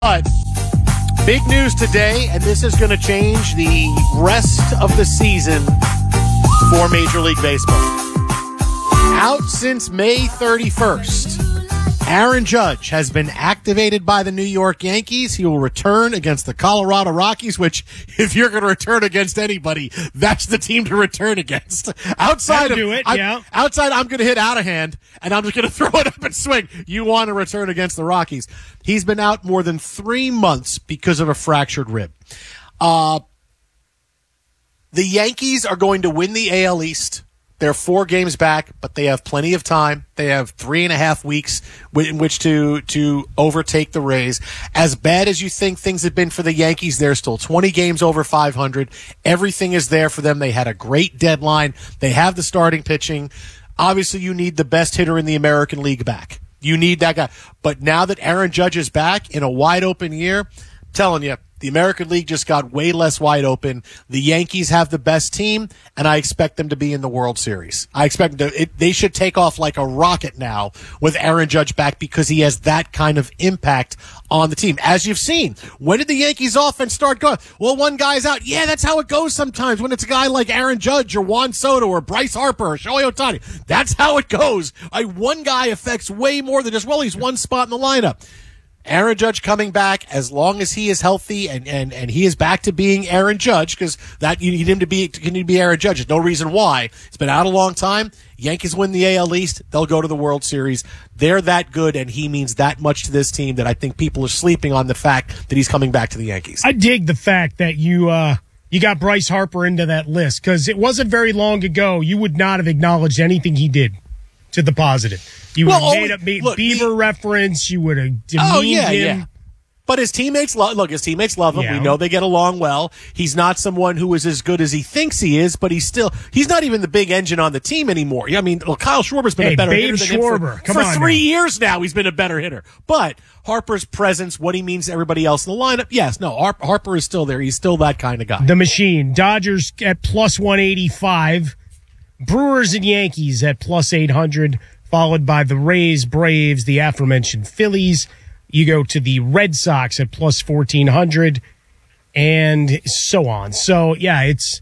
But big news today, and this is going to change the rest of the season for Major League Baseball. Out since May 31st, Aaron Judge has been activated by the New York Yankees. He will return against the Colorado Rockies, which, if you're going to return against anybody, that's the team to return against. Outside, I'm going to hit out of hand, and I'm just going to throw it up and swing. You want to return against the Rockies. He's been out more than 3 months because of a fractured rib. The Yankees are going to win the AL East. They're 4 games back, but they have plenty of time. They have 3.5 weeks in which to overtake the Rays. As bad as you think things have been for the Yankees, they're still 20 games over 500. Everything is there for them. They had a great deadline. They have the starting pitching. Obviously, you need the best hitter in the American League back. You need that guy. But now that Aaron Judge is back in a wide-open year, I'm telling you, the American League just got way less wide open. The Yankees have the best team, and I expect them to be in the World Series. I expect they should take off like a rocket now with Aaron Judge back because he has that kind of impact on the team. As you've seen, when did the Yankees offense start going? Well, one guy's out. Yeah, that's how it goes sometimes when it's a guy like Aaron Judge or Juan Soto or Bryce Harper or Shohei Ohtani. That's how it goes. One guy affects way more than just, well, he's one spot in the lineup. Aaron Judge coming back as long as he is healthy and he is back to being Aaron Judge, because that you need him to be Aaron Judge. There's no reason why. It's been out a long time. Yankees win the AL East. They'll go to the World Series. They're that good, and he means that much to this team that I think people are sleeping on the fact that he's coming back to the Yankees. I dig the fact that you got Bryce Harper into that list, because it wasn't very long ago you would not have acknowledged anything he did to the positive. You would have made up Bieber reference. You would have demeaned him. Yeah. But his teammates love him. Yeah. We know they get along well. He's not someone who is as good as he thinks he is, but he's not even the big engine on the team anymore. I mean, Kyle Schwarber's been a better hitter than him for 3 years now. He's been a better hitter. But Harper's presence, what he means to everybody else in the lineup, Harper is still there. He's still that kind of guy. The machine. Dodgers at plus 185. Brewers and Yankees at plus 800. Followed by the Rays, Braves, the aforementioned Phillies. You go to the Red Sox at plus 1,400, and so on. So, yeah, it's,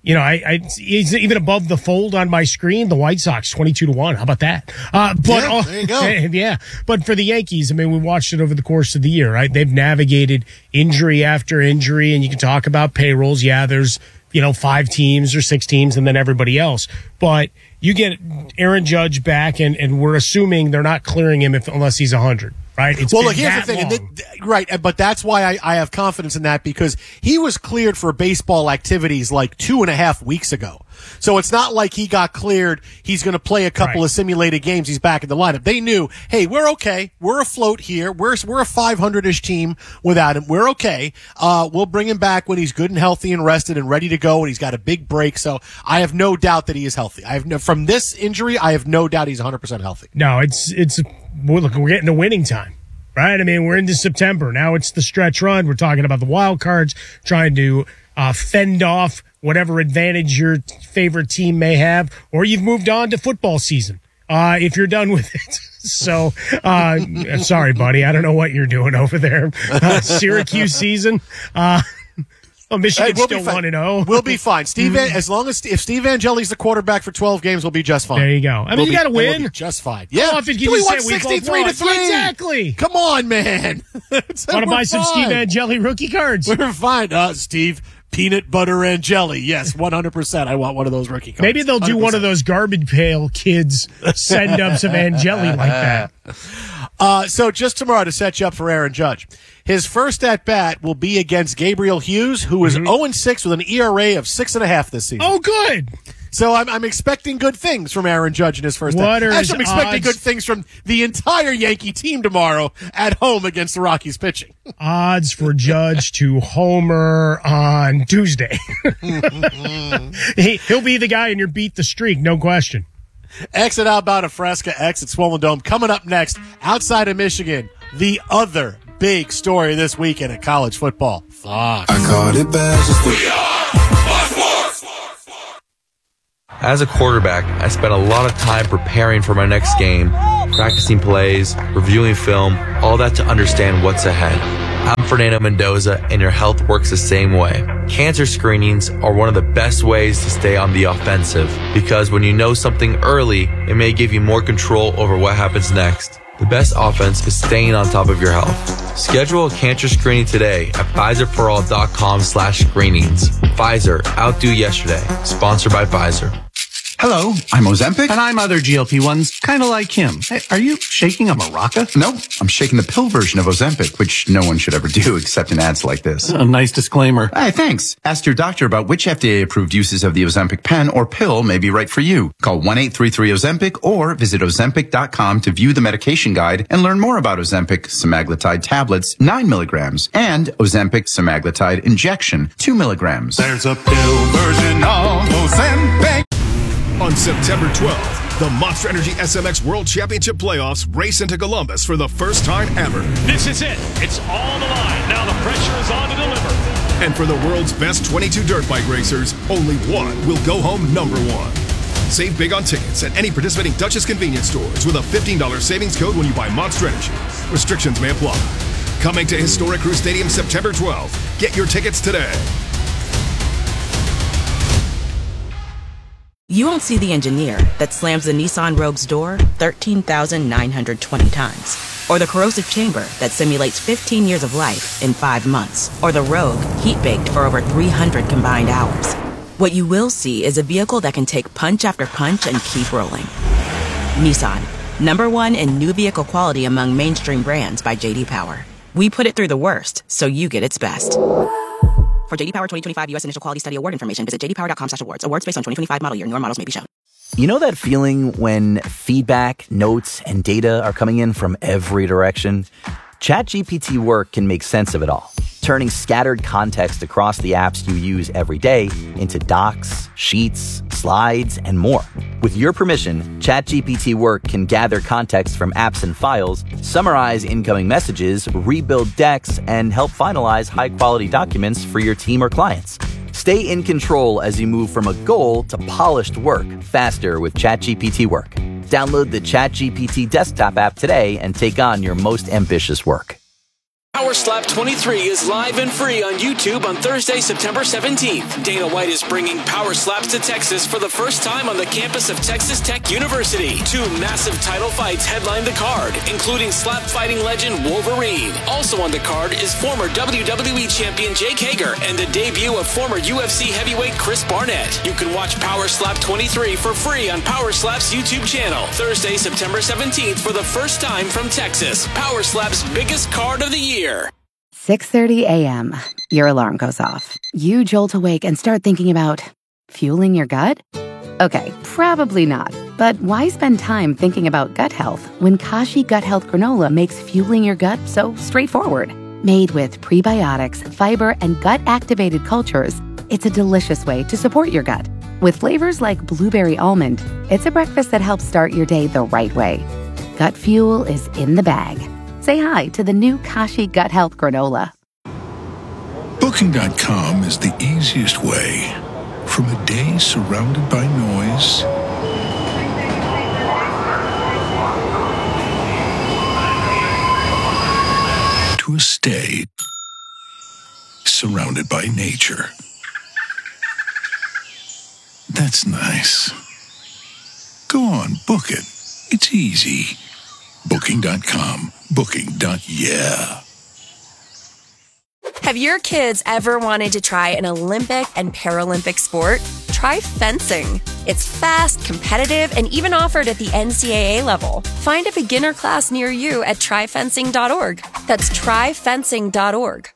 it's even above the fold on my screen. The White Sox, 22-1. How about that? There you go. Yeah. But for the Yankees, I mean, we watched it over the course of the year, right? They've navigated injury after injury, and you can talk about payrolls. Yeah, there's, 5 teams or 6 teams and then everybody else. But you get Aaron Judge back, and we're assuming they're not clearing him unless he's 100, right? Here's the thing. Right, but that's why I have confidence in that, because he was cleared for baseball activities like 2.5 weeks ago. So it's not like he got cleared. He's going to play a couple of simulated games. He's back in the lineup. They knew, hey, we're okay. We're afloat here. We're a 500-ish team without him. We're okay. We'll bring him back when he's good and healthy and rested and ready to go, and he's got a big break. So I have no doubt that he is healthy. From this injury, I have no doubt he's 100% healthy. No, look, we're getting to winning time. Right? I mean, we're into September. Now it's the stretch run. We're talking about the wild cards, trying to fend off whatever advantage your favorite team may have, or you've moved on to football season if you're done with it. So, sorry, buddy. I don't know what you're doing over there. Syracuse season. Michigan's still 1-0. We'll be fine. If Steve Angeli's the quarterback for 12 games, we'll be just fine. There you go. I mean, you got to win. We'll be just fine. Yeah. How often can you say we 63-3? Exactly. Come on, man. Want to buy some Steve Angeli rookie cards? We're fine. Steve Peanut Butter Angeli. Yes, 100%. I want one of those rookie cards. Maybe they'll do 100%. One of those garbage pail kids send up some Angeli like that. So just tomorrow, to set you up for Aaron Judge, his first at-bat will be against Gabriel Hughes, who is 0-6 with an ERA of 6.5 this season. Oh, good. So I'm expecting good things from Aaron Judge in his first at-bat. Actually, I'm expecting good things from the entire Yankee team tomorrow at home against the Rockies pitching. Odds for Judge to homer on Tuesday. He'll be the guy in your beat the streak, no question. X at Alberta Fresca, X at Swollen Dome. Coming up next, outside of Michigan, the other big story this weekend at college football. Fuck. I called it bad. As a quarterback, I spent a lot of time preparing for my next game, practicing plays, reviewing film, all that to understand what's ahead. I'm Fernando Mendoza, and your health works the same way. Cancer screenings are one of the best ways to stay on the offensive, because when you know something early, it may give you more control over what happens next. The best offense is staying on top of your health. Schedule a cancer screening today at PfizerForAll.com/screenings. Pfizer, outdo yesterday. Sponsored by Pfizer. Hello, I'm Ozempic. And I'm other GLP-1s, kind of like him. Hey, are you shaking a maraca? No, I'm shaking the pill version of Ozempic, which no one should ever do except in ads like this. A nice disclaimer. Hey, thanks. Ask your doctor about which FDA-approved uses of the Ozempic pen or pill may be right for you. Call 1-833-OZEMPIC or visit Ozempic.com to view the medication guide and learn more about Ozempic semaglutide tablets, 9 milligrams, and Ozempic semaglutide injection, 2 milligrams. There's a pill version of Ozempic. On September 12th, the Monster Energy SMX World Championship Playoffs race into Columbus for the first time ever. This is it. It's all the line. Now the pressure is on to deliver. And for the world's best 22 dirt bike racers, only one will go home number one. Save big on tickets at any participating Duchess convenience stores with a $15 savings code when you buy Monster Energy. Restrictions may apply. Coming to Historic Crew Stadium September 12th. Get your tickets today. You won't see the engineer that slams the Nissan Rogue's door 13,920 times. Or the corrosive chamber that simulates 15 years of life in 5 months. Or the Rogue heat-baked for over 300 combined hours. What you will see is a vehicle that can take punch after punch and keep rolling. Nissan, #1 in new vehicle quality among mainstream brands by J.D. Power. We put it through the worst, so you get its best. For J.D. Power 2025 U.S. Initial Quality Study Award information, visit jdpower.com/awards. Awards based on 2025 model year. Newer models may be shown. You know that feeling when feedback, notes, and data are coming in from every direction? ChatGPT Work can make sense of it all, turning scattered context across the apps you use every day into docs, sheets, slides, and more. With your permission, ChatGPT Work can gather context from apps and files, summarize incoming messages, rebuild decks, and help finalize high-quality documents for your team or clients. Stay in control as you move from a goal to polished work faster with ChatGPT Work. Download the ChatGPT desktop app today and take on your most ambitious work. Power Slap 23 is live and free on YouTube on Thursday, September 17th. Dana White is bringing Power Slaps to Texas for the first time on the campus of Texas Tech University. 2 massive title fights headline the card, including slap fighting legend Wolverine. Also on the card is former WWE champion Jake Hager and the debut of former UFC heavyweight Chris Barnett. You can watch Power Slap 23 for free on Power Slap's YouTube channel. Thursday, September 17th for the first time from Texas. Power Slap's biggest card of the year. 6:30 a.m. Your alarm goes off. You jolt awake and start thinking about fueling your gut? Okay, probably not. But why spend time thinking about gut health when Kashi Gut Health Granola makes fueling your gut so straightforward? Made with prebiotics, fiber, and gut-activated cultures, it's a delicious way to support your gut. With flavors like blueberry almond, it's a breakfast that helps start your day the right way. Gut fuel is in the bag. Say hi to the new Kashi Gut Health Granola. Booking.com is the easiest way from a day surrounded by noise to a stay surrounded by nature. That's nice. Go on, book it. It's easy. Booking.com. Booking.yeah. Have your kids ever wanted to try an Olympic and Paralympic sport? Try fencing. It's fast, competitive, and even offered at the NCAA level. Find a beginner class near you at tryfencing.org. That's tryfencing.org.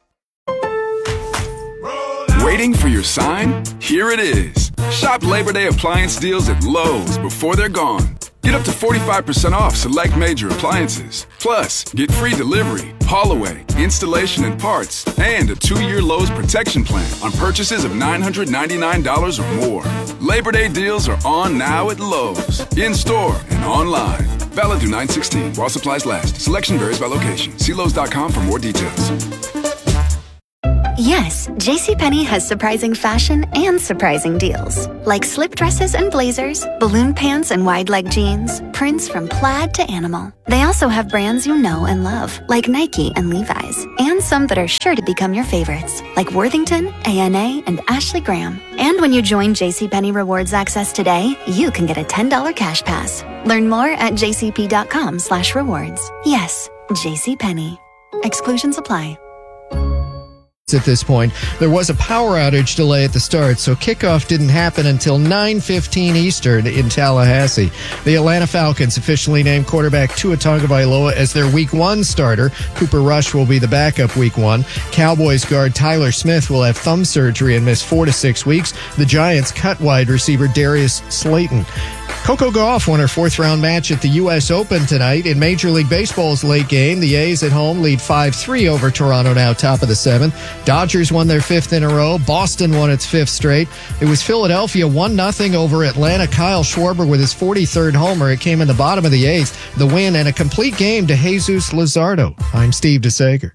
Waiting for your sign? Here it is. Shop Labor Day appliance deals at Lowe's before they're gone. Get up to 45% off select major appliances. Plus, get free delivery, haul away, installation and parts, and a 2-year Lowe's protection plan on purchases of $999 or more. Labor Day deals are on now at Lowe's, in-store and online. Valid through 9/16 while supplies last. Selection varies by location. See Lowe's.com for more details. Yes, JCPenney has surprising fashion and surprising deals. Like slip dresses and blazers, balloon pants and wide leg jeans, prints from plaid to animal. They also have brands you know and love, like Nike and Levi's, and some that are sure to become your favorites, like Worthington, ANA, and Ashley Graham. And when you join JCPenney Rewards Access today, you can get a $10 cash pass. Learn more at jcp.com/rewards. Yes, JCPenney. Exclusions apply. At this point, there was a power outage delay at the start, so kickoff didn't happen until 9:15 Eastern in Tallahassee. The Atlanta Falcons officially named quarterback Tua Tagovailoa as their Week 1 starter. Cooper Rush will be the backup Week 1. Cowboys guard Tyler Smith will have thumb surgery and miss 4 to 6 weeks. The Giants cut wide receiver Darius Slayton. Coco Gauff won her 4th-round match at the U.S. Open tonight. In Major League Baseball's late game, the A's at home lead 5-3 over Toronto, now top of the 7th. Dodgers won their 5th in a row. Boston won its 5th straight. It was Philadelphia 1-0 over Atlanta. Kyle Schwarber with his 43rd homer. It came in the bottom of the 8th. The win and a complete game to Jesus Luzardo. I'm Steve DeSager.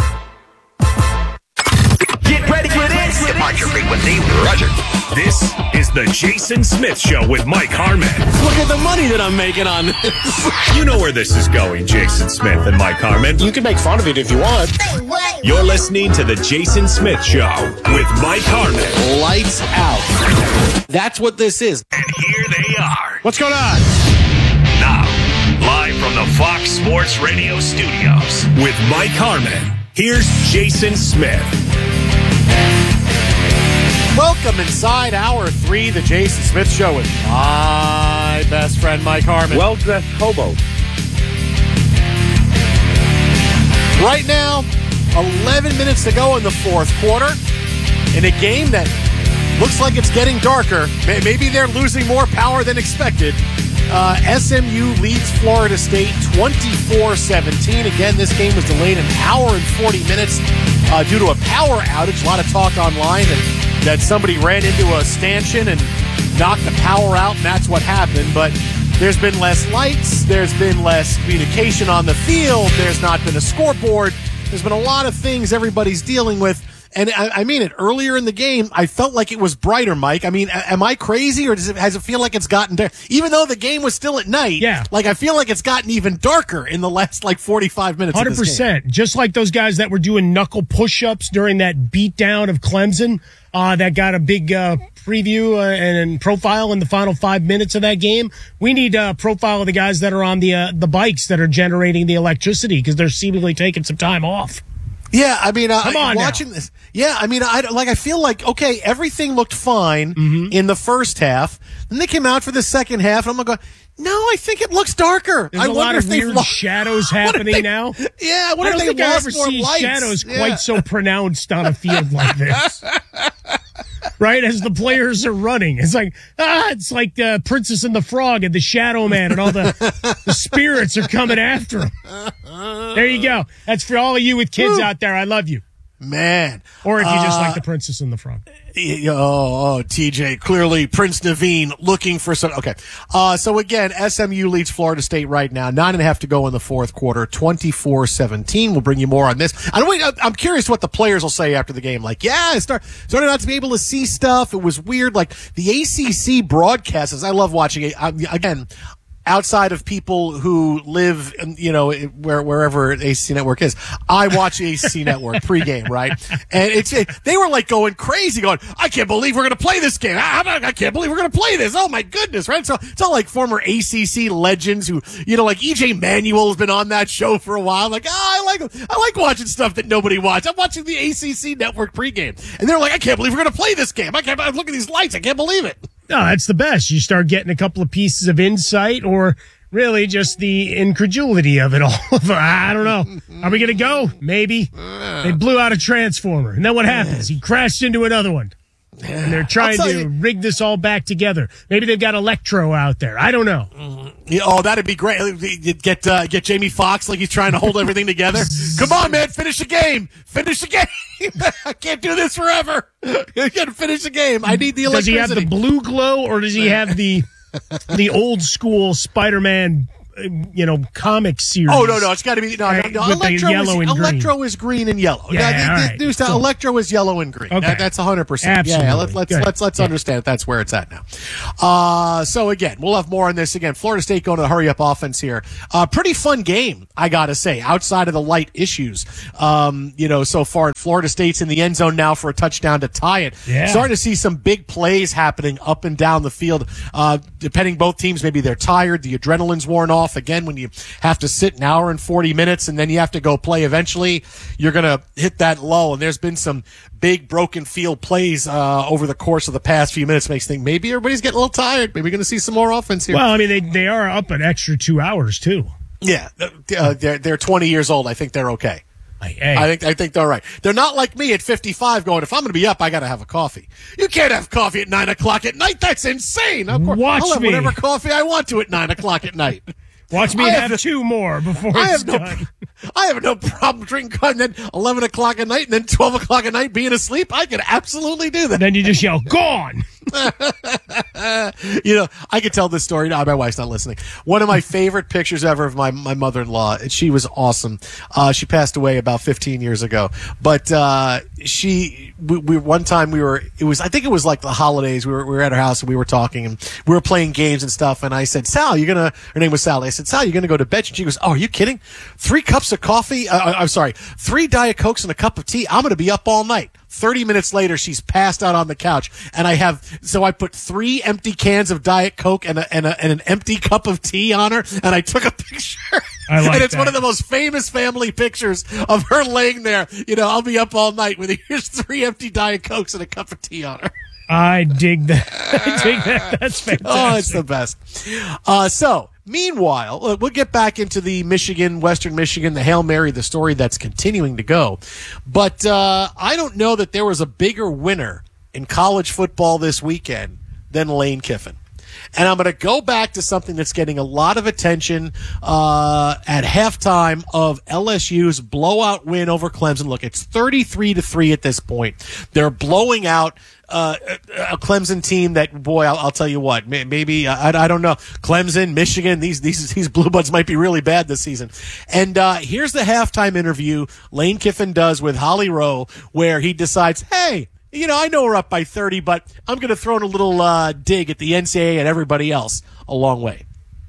Get ready for this. Departure frequency, Roger. This is the Jason Smith Show with Mike Harmon. Look at the money that I'm making on this. You know where this is going, Jason Smith and Mike Harmon. You can make fun of it if you want. You're listening to the Jason Smith Show with Mike Harmon. Lights out. That's what this is. And here they are. What's going on? Now, live from the Fox Sports Radio studios with Mike Harmon. Here's Jason Smith. Welcome inside Hour 3, the Jason Smith Show with my best friend, Mike Harmon. Well-dressed hobo. Right now, 11 minutes to go in the 4th quarter in a game that looks like it's getting darker. Maybe they're losing more power than expected. SMU leads Florida State 24-17. Again, this game was delayed an hour and 40 minutes due to a power outage. A lot of talk online that somebody ran into a stanchion and knocked the power out, and that's what happened. But there's been less lights. There's been less communication on the field. There's not been a scoreboard. There's been a lot of things everybody's dealing with. And I mean it, earlier in the game, I felt like it was brighter, Mike. I mean, am I crazy, or has it feel like it's gotten dark? Even though the game was still at night, yeah. Like I feel like it's gotten even darker in the last 45 minutes 100%. Of this game. Just like those guys that were doing knuckle push-ups during that beatdown of Clemson that got a big preview and profile in the final 5 minutes of that game. We need a profile of the guys that are on the bikes that are generating the electricity because they're seemingly taking some time off. Yeah, I mean, Come on watching now. this. Yeah, I mean, I feel like, okay, everything looked fine in the first half. Then they came out for the second half, and I'm going, no, I think it looks darker. There's a lot of weird shadows happening now. Yeah, I don't think I ever see shadows quite so pronounced on a field like this. Right, as the players are running. It's like, it's like the Princess and the Frog and the Shadow Man and all the spirits are coming after him. There you go. That's for all of you with kids out there. I love you. Man. Or if you just like the Princess and the Frog. Oh, TJ, clearly Prince Naveen looking for some. Okay. So again, SMU leads Florida State right now. 9.5 to go in the 4th quarter. 24-17. We'll bring you more on this. I'm curious what the players will say after the game. Like, yeah, I started not to be able to see stuff. It was weird. Like the ACC broadcasters, I love watching it. Again, outside of people who live, wherever ACC Network is, I watch ACC Network pregame, right? And they were like going crazy, going, I can't believe we're going to play this game. I can't believe we're going to play this. Oh my goodness, right? So it's all like former ACC legends who, like EJ Manuel has been on that show for a while. Like, I like watching stuff that nobody watched. I'm watching the ACC Network pregame, and they're like, I can't believe we're going to play this game. Look at these lights. I can't believe it. No, that's the best. You start getting a couple of pieces of insight or really just the incredulity of it all. I don't know. Are we going to go? Maybe. They blew out a transformer. And then what happens? He crashed into another one. And they're trying to rig this all back together. Maybe they've got Electro out there. I don't know. Oh, that'd be great. Get Jamie Foxx like he's trying to hold everything together. Come on, man. Finish the game. Finish the game. I can't do this forever. You got to finish the game. I need the electricity. Does he have the blue glow or does he have the old school Spider-Man comic series. Oh, no, it's got to be no. Electro is green and yellow. Electro is yellow and green. Okay. That's 100%. Absolutely. Let's understand that's where it's at now. So again, we'll have more on this. Again, Florida State going to the hurry up offense here. Pretty fun game, I gotta say, outside of the light issues. So far, Florida State's in the end zone now for a touchdown to tie it. Yeah. Starting to see some big plays happening up and down the field. Depending both teams, maybe they're tired, the adrenaline's worn off. Again, when you have to sit an hour and 40 minutes and then you have to go play, eventually you're going to hit that lull. And there's been some big broken field plays over the course of the past few minutes. Makes you think maybe everybody's getting a little tired. Maybe we're going to see some more offense here. Well, I mean, they are up an extra 2 hours too. Yeah, they're 20 years old. I think they're okay. I think they're all right. They're not like me at 55 going, if I'm going to be up, I got to have a coffee. You can't have coffee at 9 o'clock at night. That's insane. Of course, I'll have whatever coffee I want to at 9 o'clock at night. Watch me have two more before it's done. I have no problem drinking and then 11 o'clock at night and then 12 o'clock at night being asleep. I could absolutely do that. Then you just yell, gone! I could tell this story. No, my wife's not listening. One of my favorite pictures ever of my mother-in-law. She was awesome. She passed away about 15 years ago. But one time I think it was like the holidays. We were at her house and we were talking and we were playing games and stuff. And I said, Sal, her name was Sally. I said, Sal, you're going to go to bed? And she goes, oh, are you kidding? 3 cups of coffee? I'm sorry, 3 Diet Cokes and a cup of tea. I'm going to be up all night. 30 minutes later, she's passed out on the couch, and I put 3 empty cans of Diet Coke and an empty cup of tea on her, and I took a picture. And it's one of the most famous family pictures of her laying there. I'll be up all night with here's 3 empty Diet Cokes and a cup of tea on her. I dig that. That's fantastic. Oh, it's the best. Meanwhile, we'll get back into the Western Michigan, the Hail Mary, the story that's continuing to go. But I don't know that there was a bigger winner in college football this weekend than Lane Kiffin. And I'm going to go back to something that's getting a lot of attention at halftime of LSU's blowout win over Clemson. Look, it's 33-3 at this point. They're blowing out a Clemson team that, boy, I'll tell you what, maybe I don't know. Clemson, Michigan, these Blue Buds might be really bad this season. And here's the halftime interview Lane Kiffin does with Holly Rowe, where he decides, hey, I know we're up by 30, but I'm going to throw in a little dig at the NCAA and everybody else a long way.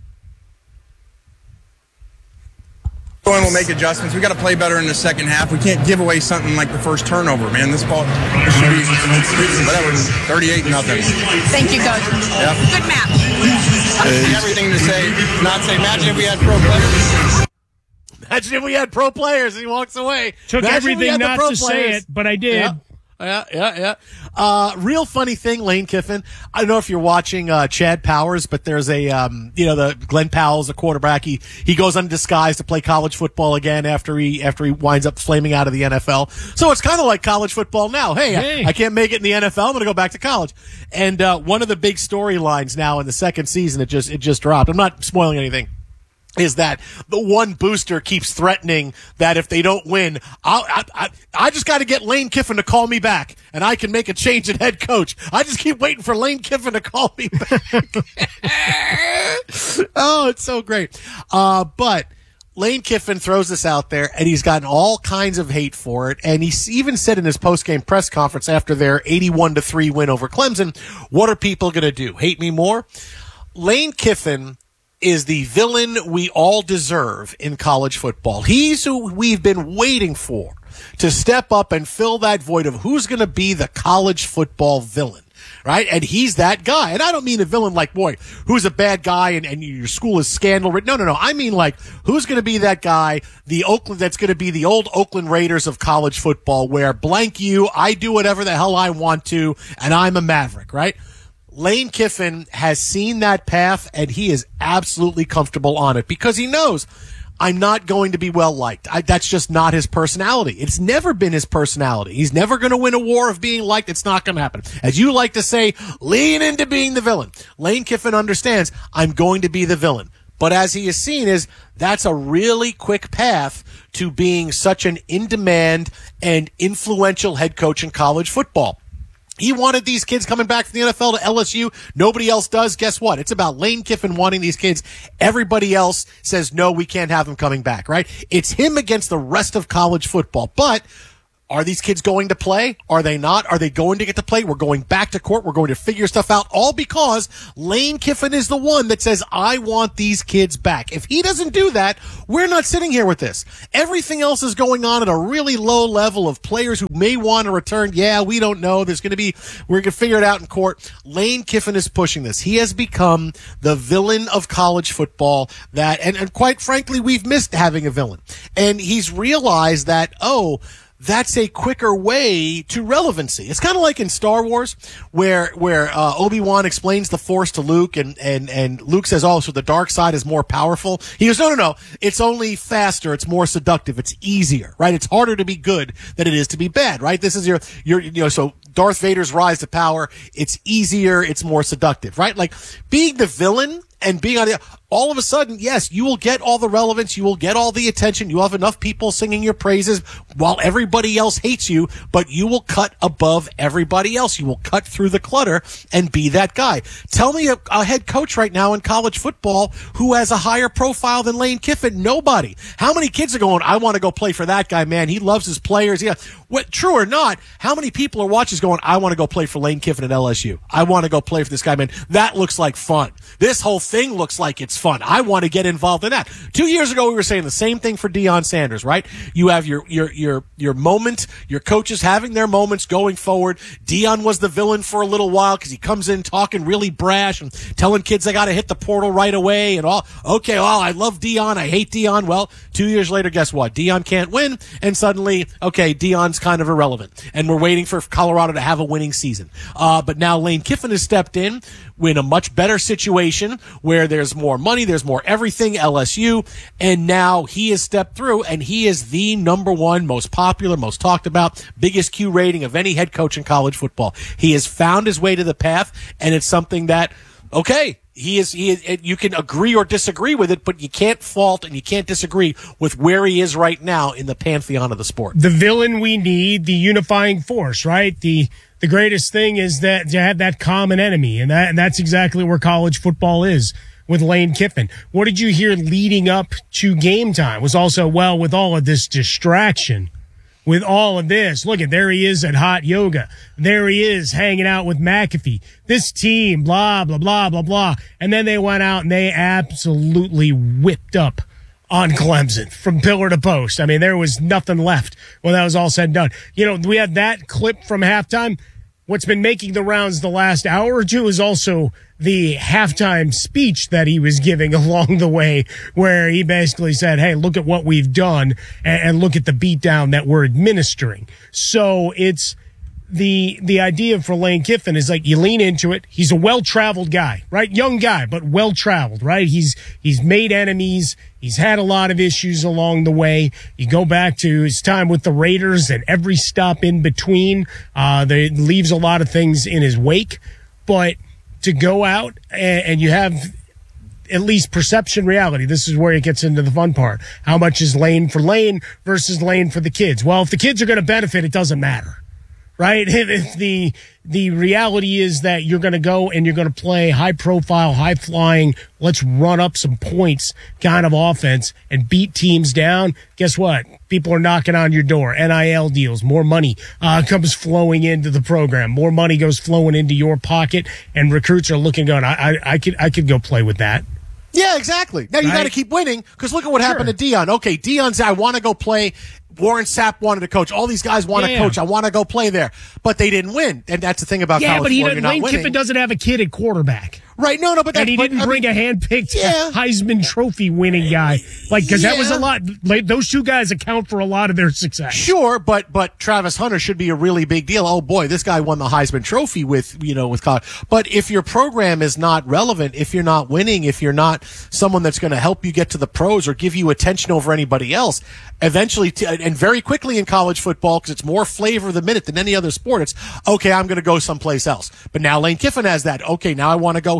We'll make adjustments. We got to play better in the second half. We can't give away something like the first turnover, man. This ball should be 38-0. Thank you, Coach. Yep. Good map. Everything to say, not say. Imagine if we had pro players. Imagine if we had pro players. He walks away. Took everything not to say it, but I did. Yeah. Real funny thing, Lane Kiffin. I don't know if you're watching Chad Powers, but there's the Glenn Powell's a quarterback. He goes undisguised to play college football again after he winds up flaming out of the NFL. So it's kind of like college football now. Hey. I can't make it in the NFL. I'm going to go back to college. And one of the big storylines now in the second season, it just dropped. I'm not spoiling anything. Is that the one booster keeps threatening that if they don't win, I just got to get Lane Kiffin to call me back and I can make a change at head coach. I just keep waiting for Lane Kiffin to call me back. Oh, it's so great. But Lane Kiffin throws this out there and he's gotten all kinds of hate for it. And he even said in his post-game press conference after their 81-3 win over Clemson, what are people going to do? Hate me more? Lane Kiffin is the villain we all deserve in college football. He's who we've been waiting for to step up and fill that void of who's going to be the college football villain, right? And he's that guy. And I don't mean a villain like, boy, who's a bad guy and your school is scandal. No. I mean like, who's going to be that guy, that's going to be the old Oakland Raiders of college football where blank you, I do whatever the hell I want to, and I'm a maverick, right? Lane Kiffin has seen that path, and he is absolutely comfortable on it because he knows I'm not going to be well liked. That's just not his personality. It's never been his personality. He's never going to win a war of being liked. It's not going to happen. As you like to say, lean into being the villain. Lane Kiffin understands I'm going to be the villain. But as he has seen that's a really quick path to being such an in-demand and influential head coach in college football. He wanted these kids coming back from the NFL to LSU. Nobody else does. Guess what? It's about Lane Kiffin wanting these kids. Everybody else says, no, we can't have them coming back, right? It's him against the rest of college football. But are these kids going to play? Are they not? Are they going to get to play? We're going back to court. We're going to figure stuff out, all because Lane Kiffin is the one that says, I want these kids back. If he doesn't do that, we're not sitting here with this. Everything else is going on at a really low level of players who may want to return. Yeah, we don't know. We're going to figure it out in court. Lane Kiffin is pushing this. He has become the villain of college football and quite frankly, we've missed having a villain. And he's realized that, that's a quicker way to relevancy. It's kind of like in Star Wars where Obi-Wan explains the Force to Luke and Luke says, so the dark side is more powerful. He goes, no. It's only faster. It's more seductive. It's easier, right? It's harder to be good than it is to be bad, right? This is so Darth Vader's rise to power. It's easier. It's more seductive, right? Like being the villain and being on it, all of a sudden, yes, you will get all the relevance, you will get all the attention, you'll have enough people singing your praises while everybody else hates you, but you will cut above everybody else. You will cut through the clutter and be that guy. Tell me a head coach right now in college football who has a higher profile than Lane Kiffin. Nobody. How many kids are going, I want to go play for that guy, man. He loves his players. Yeah. What, true or not, how many people are watching going, I want to go play for Lane Kiffin at LSU. I want to go play for this guy, man. That looks like fun. This whole thing looks like it's fun. I want to get involved in that. 2 years ago, we were saying the same thing for Deion Sanders, right? You have your moment, your coaches having their moments going forward. Deion was the villain for a little while because he comes in talking really brash and telling kids they got to hit the portal right away and all. Okay, I love Deion. I hate Deion. Well, 2 years later, guess what? Deion can't win, and suddenly, okay, Deion's kind of irrelevant, and we're waiting for Colorado to have a winning season. But now Lane Kiffin has stepped in a much better situation where there's more money, there's more everything, LSU, and now he has stepped through, and he is the number one, most popular, most talked about, biggest Q rating of any head coach in college football. He has found his way to the path, and it's something that, okay, he is, you can agree or disagree with it, but you can't fault and you can't disagree with where he is right now in the pantheon of the sport. The villain we need, the unifying force, right? The greatest thing is that to have that common enemy, and that's exactly where college football is with Lane Kiffin. What did you hear leading up to game time? Was also, with all of this distraction, with all of this, look at, there he is at hot yoga. There he is hanging out with McAfee. This team, blah, blah, blah, blah, blah. And then they went out and they absolutely whipped up on Clemson from pillar to post. I mean, there was nothing left when that was all said and done. We had that clip from halftime. What's been making the rounds the last hour or two is also the halftime speech that he was giving along the way, where he basically said, hey, look at what we've done and look at the beatdown that we're administering. So it's the idea for Lane Kiffin is like you lean into it. He's a well-traveled guy, right? Young guy, but well-traveled, right? He's made enemies. He's had a lot of issues along the way. You go back to his time with the Raiders and every stop in between, that leaves a lot of things in his wake. But to go out and you have at least perception reality, this is where it gets into the fun part. How much is Lane for Lane versus Lane for the kids? Well, if the kids are going to benefit, it doesn't matter. Right? If the reality is that you're going to go and you're going to play high profile, high flying, let's run up some points kind of offense and beat teams down, guess what? People are knocking on your door. NIL deals, more money comes flowing into the program. More money goes flowing into your pocket, and recruits are looking going, I could go play with that. Yeah, exactly. Now you got to keep winning, because look at what happened to Deion. Okay, Deion said, I want to go play. Warren Sapp wanted to coach. All these guys want to coach. I want to go play there. But they didn't win. And that's the thing about college football. But Lane Kiffin doesn't have a kid at quarterback. Right, no, but he didn't bring a hand-picked Heisman Trophy winning guy, because that was a lot. Like, those two guys account for a lot of their success. Sure, but Travis Hunter should be a really big deal. Oh boy, this guy won the Heisman Trophy with college. But if your program is not relevant, if you're not winning, if you're not someone that's going to help you get to the pros or give you attention over anybody else, eventually and very quickly in college football, because it's more flavor of the minute than any other sport, it's okay, I'm going to go someplace else. But now Lane Kiffin has that. Okay, now I want to go here.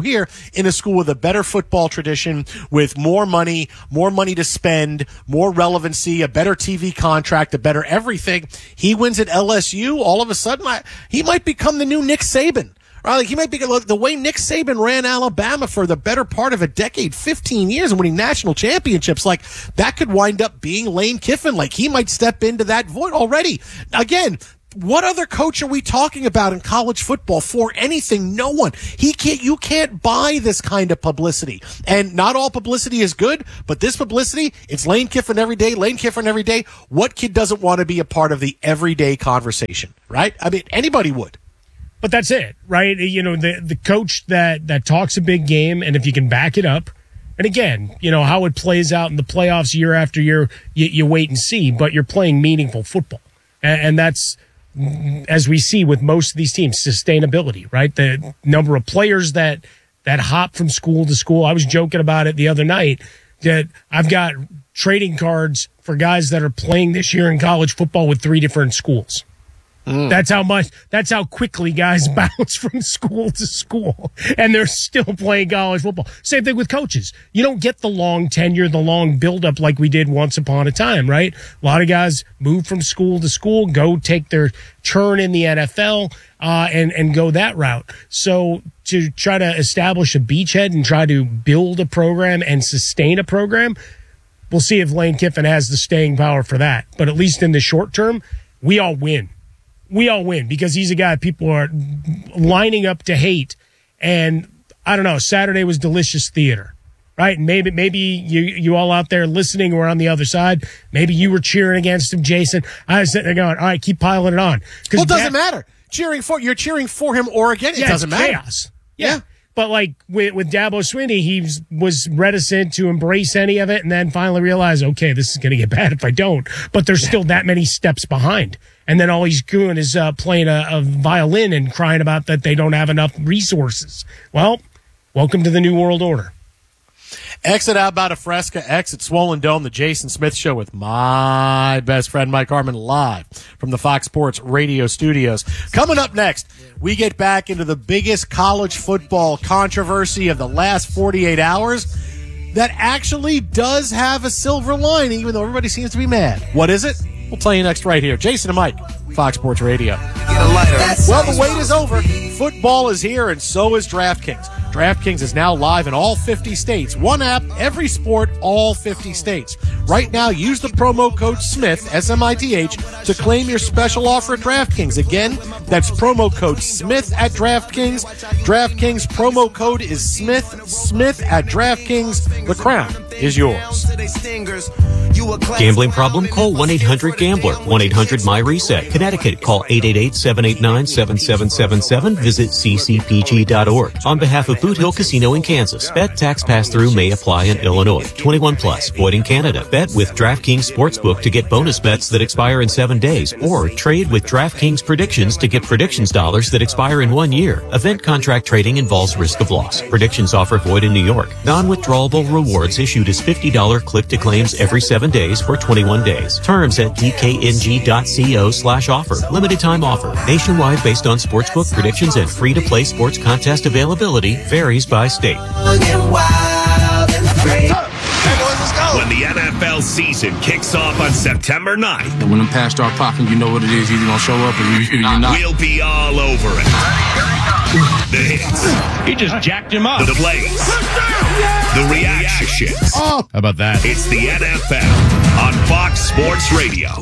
here in a school with a better football tradition, with more money to spend, more relevancy, a better TV contract, a better everything. He wins at LSU. All of a sudden, he might become the new Nick Saban. Right? Like he might be the way Nick Saban ran Alabama for the better part of a decade, 15 years, and winning national championships. Like that could wind up being Lane Kiffin. Like he might step into that void already. Again, what other coach are we talking about in college football for anything? No one. You can't buy this kind of publicity. And not all publicity is good, but this publicity, it's Lane Kiffin every day, Lane Kiffin every day. What kid doesn't want to be a part of the everyday conversation, right? I mean, anybody would. But that's it, right? You know, the coach that talks a big game, and if you can back it up, and again, you know, how it plays out in the playoffs year after year, you wait and see, but you're playing meaningful football. And that's, as we see with most of these teams, sustainability, right? The number of players that hop from school to school. I was joking about it the other night that I've got trading cards for guys that are playing this year in college football with 3 different schools. That's how quickly guys bounce from school to school, and they're still playing college football. Same thing with coaches. You don't get the long tenure, the long buildup like we did once upon a time, right? A lot of guys move from school to school, go take their turn in the NFL, and go that route. So to try to establish a beachhead and try to build a program and sustain a program, we'll see if Lane Kiffin has the staying power for that. But at least in the short term, we all win. We all win because he's a guy people are lining up to hate. And I don't know, Saturday was delicious theater, right? And maybe you all out there listening were on the other side. Maybe you were cheering against him, Jason. I was sitting there going, all right, keep piling it on. Well, it doesn't matter. You're cheering for him or against. It doesn't matter. Chaos. Yeah. But like with Dabo Swinney, he was reticent to embrace any of it and then finally realized, okay, this is going to get bad if I don't. But there's still that many steps behind. And then all he's doing is playing a violin and crying about that they don't have enough resources. Well, welcome to the New World Order. Exit out about a Fresca, exit Swollen Dome, the Jason Smith Show with my best friend Mike Harmon live from the Fox Sports Radio studios. Coming up next, we get back into the biggest college football controversy of the last 48 hours that actually does have a silver lining, even though everybody seems to be mad. What is it? We'll tell you next right here. Jason and Mike, Fox Sports Radio. Well, the wait is over. Football is here, and so is DraftKings. DraftKings is now live in all 50 states. One app, every sport, all 50 states. Right now, use the promo code SMITH, S-M-I-T-H, to claim your special offer at DraftKings. Again, that's promo code SMITH at DraftKings. DraftKings promo code is SMITH at DraftKings. The crown is yours. Gambling problem? Call 1-800-GAMBLER. 1-800-MY-RESET. Connecticut, call 888-789-7777. Visit ccpg.org. On behalf of Boot Hill Casino in Kansas, bet tax pass-through may apply in Illinois. 21 plus, void in Canada. Bet with DraftKings Sportsbook to get bonus bets that expire in 7 days, or trade with DraftKings Predictions to get predictions dollars that expire in 1 year. Event contract trading involves risk of loss. Predictions offer void in New York. Non-withdrawable rewards issued as $50 click-to-claims every 7 days for 21 days. Terms at dkng.co/offer. Limited time offer. Nationwide based on sportsbook predictions and free-to-play sports contest availability. Varies by state. When the NFL season kicks off on September 9th. And when the pass start popping, you know what it is. You're going to show up or you're not. We'll be all over it. The hits. He just jacked him up. The plays. The reactions. Oh, how about that? It's the NFL on Fox Sports Radio.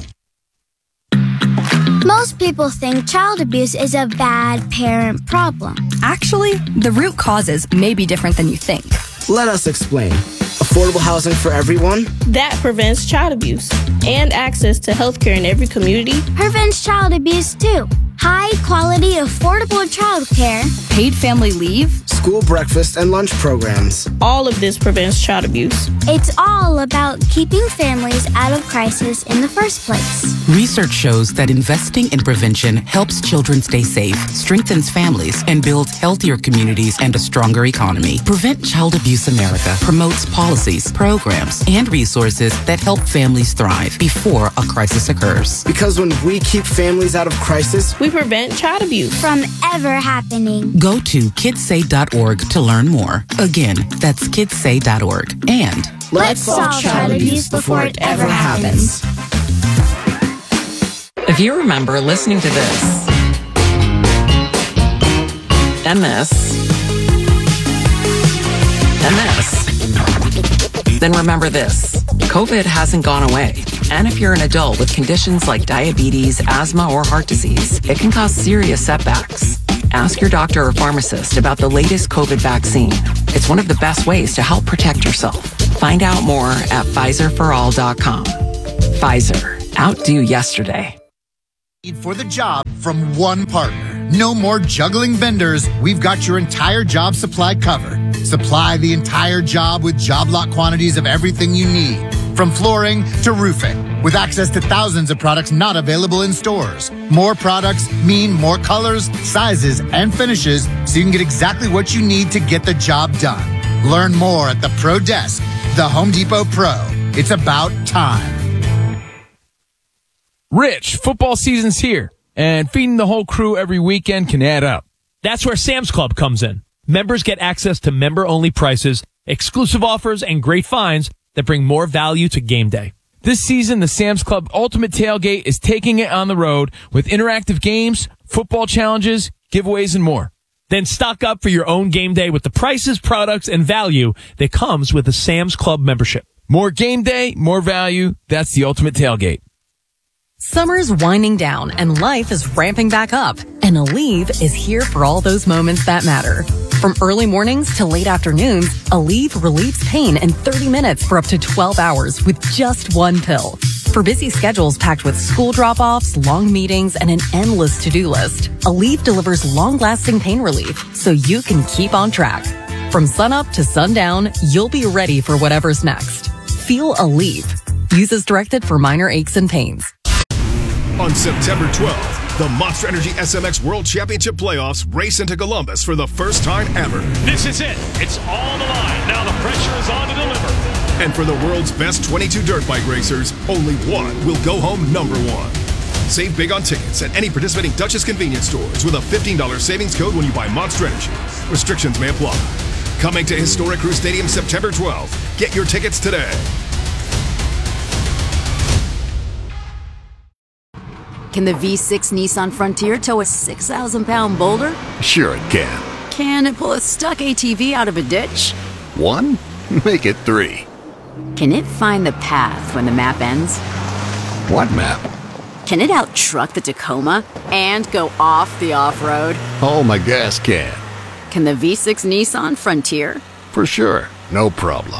Most people think child abuse is a bad parent problem. Actually, the root causes may be different than you think. Let us explain. Affordable housing for everyone? That prevents child abuse. And access to health care in every community. Prevents child abuse too. High quality, affordable child care. Paid family leave. School breakfast and lunch programs. All of this prevents child abuse. It's all about keeping families out of crisis in the first place. Research shows that investing in prevention helps children stay safe, strengthens families, and builds healthier communities and a stronger economy. Prevent Child Abuse America promotes policies, programs, and resources that help families thrive before a crisis occurs. Because when we keep families out of crisis, we prevent child abuse from ever happening. Go to kidsafe.org kidssay.org to learn more. Again, that's kidssay.org. And let's solve child abuse before it ever happens. If you remember listening to this, and this, and this, then remember this. COVID hasn't gone away. And if you're an adult with conditions like diabetes, asthma, or heart disease, it can cause serious setbacks. Ask your doctor or pharmacist about the latest COVID vaccine. It's one of the best ways to help protect yourself. Find out more at PfizerForAll.com. Pfizer. Outdo yesterday. For the job from one partner. No more juggling vendors. We've got your entire job supply covered. Supply the entire job with job lot quantities of everything you need. From flooring to roofing, with access to thousands of products not available in stores. More products mean more colors, sizes, and finishes, so you can get exactly what you need to get the job done. Learn more at the Pro Desk, the Home Depot Pro. It's about time. Rich, football season's here, and feeding the whole crew every weekend can add up. That's where Sam's Club comes in. Members get access to member-only prices, exclusive offers, and great finds that bring more value to game day. This season, the Sam's Club Ultimate Tailgate is taking it on the road with interactive games, football challenges, giveaways, and more. Then stock up for your own game day with the prices, products, and value that comes with a Sam's Club membership. More game day, more value. That's the Ultimate Tailgate. Summer's winding down and life is ramping back up. And Aleve is here for all those moments that matter. From early mornings to late afternoons, Aleve relieves pain in 30 minutes for up to 12 hours with just one pill. For busy schedules packed with school drop-offs, long meetings, and an endless to-do list, Aleve delivers long-lasting pain relief so you can keep on track. From sunup to sundown, you'll be ready for whatever's next. Feel Aleve. Use as directed for minor aches and pains. On September 12th, the Monster Energy SMX World Championship Playoffs race into Columbus for the first time ever. This is it. It's all the line. Now the pressure is on to deliver. And for the world's best 22 dirt bike racers, only one will go home number one. Save big on tickets at any participating Duchess convenience stores with a $15 savings code when you buy Monster Energy. Restrictions may apply. Coming to Historic Crew Stadium September 12th. Get your tickets today. Can the V6 Nissan Frontier tow a 6,000-pound boulder? Sure it can. Can it pull a stuck ATV out of a ditch? 1? Make it 3. Can it find the path when the map ends? What map? Can it out-truck the Tacoma and go off the off-road? Oh, my gas can. Can the V6 Nissan Frontier? For sure. No problem.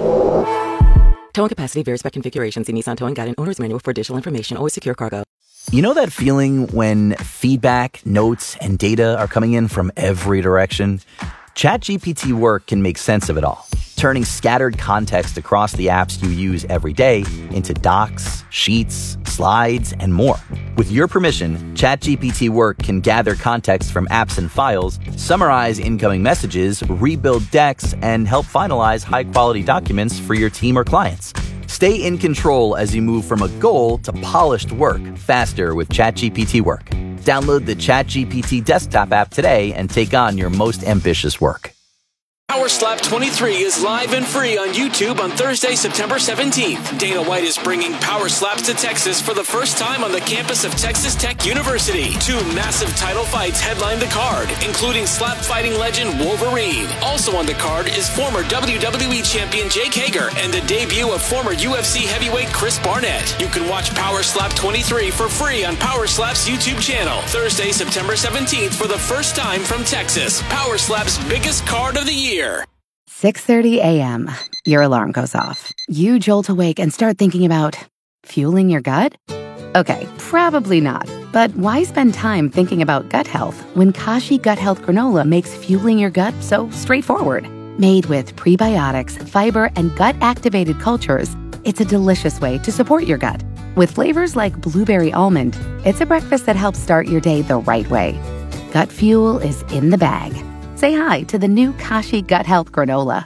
Towing capacity varies by configuration. See Nissan Towing Guide and Owner's Manual for additional information. Always secure cargo. You know that feeling when feedback, notes, and data are coming in from every direction? ChatGPT Work can make sense of it all, turning scattered context across the apps you use every day into docs, sheets, slides, and more. With your permission, ChatGPT Work can gather context from apps and files, summarize incoming messages, rebuild decks, and help finalize high-quality documents for your team or clients. Stay in control as you move from a goal to polished work faster with ChatGPT Work. Download the ChatGPT desktop app today and take on your most ambitious work. Power Slap 23 is live and free on YouTube on Thursday, September 17th. Dana White is bringing Power Slaps to Texas for the first time on the campus of Texas Tech University. 2 massive title fights headline the card, including slap fighting legend Wolverine. Also on the card is former WWE champion Jake Hager and the debut of former UFC heavyweight Chris Barnett. You can watch Power Slap 23 for free on Power Slap's YouTube channel. Thursday, September 17th for the first time from Texas. Power Slap's biggest card of the year. 6:30 a.m. Your alarm goes off. You jolt awake and start thinking about fueling your gut? Okay, probably not. But why spend time thinking about gut health when Kashi Gut Health Granola makes fueling your gut so straightforward? Made with prebiotics, fiber, and gut-activated cultures, it's a delicious way to support your gut. With flavors like blueberry almond, it's a breakfast that helps start your day the right way. Gut fuel is in the bag. Say hi to the new Kashi Gut Health Granola.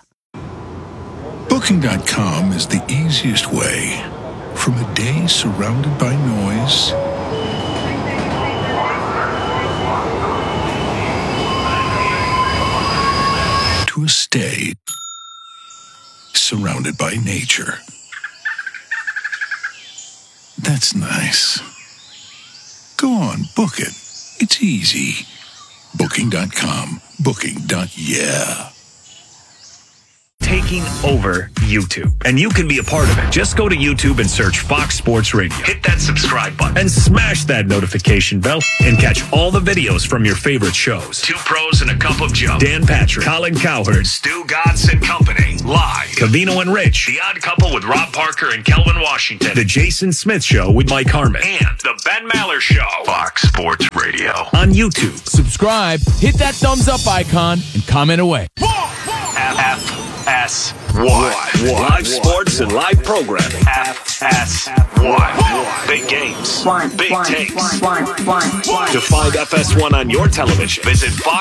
Booking.com is the easiest way. From a day surrounded by noise day surrounded by nature. That's nice. Go on, book it. It's easy. Booking.com. Booking.yeah. Taking over YouTube. And you can be a part of it. Just go to YouTube and search Fox Sports Radio. Hit that subscribe button and smash that notification bell and catch all the videos from your favorite shows. Two Pros and a Cup of Joe. Dan Patrick, Colin Cowherd, Stu Godson Company. Live. Covino and Rich. The Odd Couple with Rob Parker and Kelvin Washington. The Jason Smith Show with Mike Harmon. And The Ben Maller Show. Fox Sports Radio. On YouTube. Subscribe, hit that thumbs up icon, and comment away. FS1. Live sports and live programming. FS1. Big games. Big takes. To find FS1 on your television, visit Fox